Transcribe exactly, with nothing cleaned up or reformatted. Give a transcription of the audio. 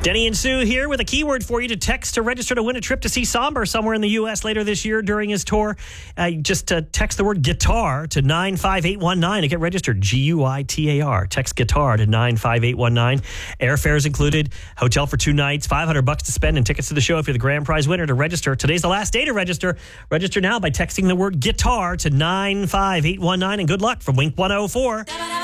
Denny and Sue here with a keyword for you to text to register to win a trip to see Somber somewhere in the U S later this year during his tour. Uh, just uh, text the word guitar to nine five eight one nine to get registered. G U I T A R. Text guitar to nine five eight one nine. Airfares included, hotel for two nights, five hundred bucks to spend, and tickets to the show if you're the grand prize winner. To register, today's the last day to register. Register now by texting the word guitar to nine five eight one nine, and good luck from Wink one oh four.